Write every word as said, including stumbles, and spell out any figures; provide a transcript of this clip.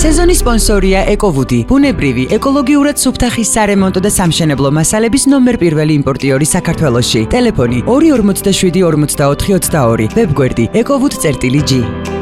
სეზონის სპონსორია ეკოვუდი, ბუნებრივი, ეკოლოგიურად სუფთა ხის სარემონტო და სამშენებლო მასალების ნომერ პირველი იმპორტიორი საქართველოში. ტელეფონი ორი ორმოცდაშვიდი ორმოცდაოთხი ოცდაორი, ვებგვერდი ეკოვუდი წერტილი ჯი.